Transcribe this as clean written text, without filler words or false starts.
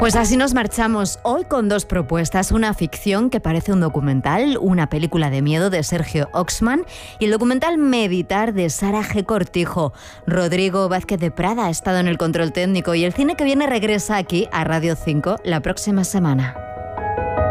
Pues así nos marchamos hoy con dos propuestas, una ficción que parece un documental, una película de miedo de Sergio Oxman y el documental Meditar de Sara G. Cortijo. Rodrigo Vázquez de Prada ha estado en el control técnico y el cine que viene regresa aquí a Radio 5 la próxima semana.